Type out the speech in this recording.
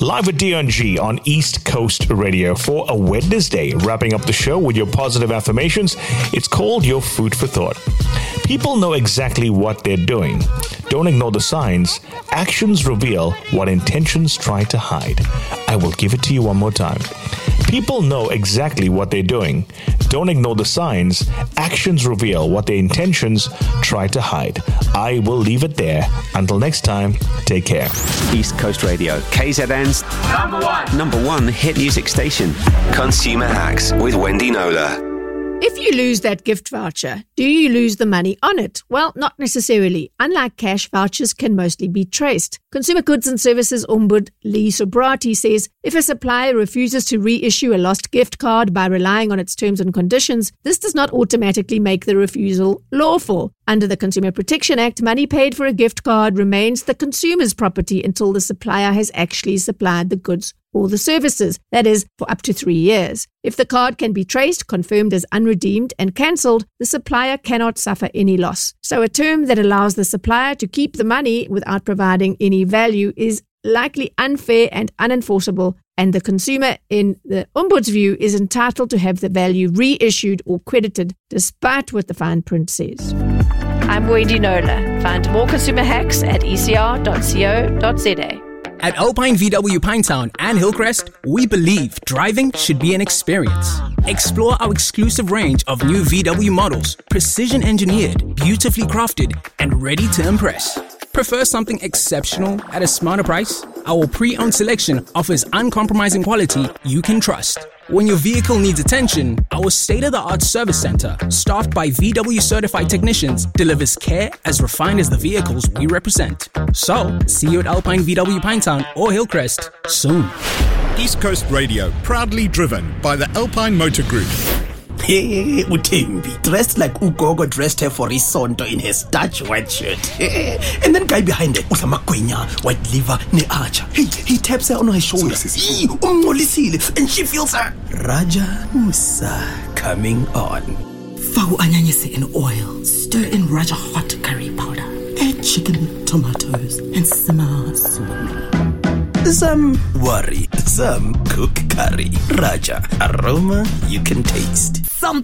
Live with DNG on East Coast Radio for a Wednesday, wrapping up the show with your positive affirmations. It's called Your Food for Thought. People know exactly what they're doing. Don't ignore the signs. Actions reveal what intentions try to hide. I will give it to you one more time. People know exactly what they're doing. Don't ignore the signs. Actions reveal what their intentions try to hide. I will leave it there. Until next time, take care. East Coast Radio, KZN's number one hit music station. Consumer Hacks with Wendy Knowler. If you lose that gift voucher, do you lose the money on it? Well, not necessarily. Unlike cash, vouchers can mostly be traced. Consumer Goods and Services Ombud Lee Sobrati says, if a supplier refuses to reissue a lost gift card by relying on its terms and conditions, this does not automatically make the refusal lawful. Under the Consumer Protection Act, money paid for a gift card remains the consumer's property until the supplier has actually supplied the goods or the services, that is, for up to 3 years. If the card can be traced, confirmed as unredeemed, and cancelled, the supplier cannot suffer any loss. So a term that allows the supplier to keep the money without providing any value is likely unfair and unenforceable, and the consumer, in the Ombud's view, is entitled to have the value reissued or credited, despite what the fine print says. I'm Wendy Knowler. Find more consumer hacks at ecr.co.za. At Alpine VW Pinetown and Hillcrest, we believe driving should be an experience. Explore our exclusive range of new VW models, precision engineered, beautifully crafted, and ready to impress. Prefer something exceptional at a smarter price? Our pre-owned selection offers uncompromising quality you can trust. When your vehicle needs attention, our state-of-the-art service center, staffed by VW certified technicians, delivers care as refined as the vehicles we represent. So, see you at Alpine VW Pinetown or Hillcrest soon. East Coast Radio, proudly driven by the Alpine Motor Group. Hey, Utembi, dressed like Ugogo dressed her for Isonto in his Dutch white shirt. And then guy behind it, Usamakwenya, white liver, ne archer. He taps her on her shoulder. And she feels her Raja Musa coming on. Fau anyanyese in oil, stir in Raja hot curry powder. Add chicken, tomatoes, and simmer slowly. Some worry, some cook curry. Raja, aroma you can taste. Some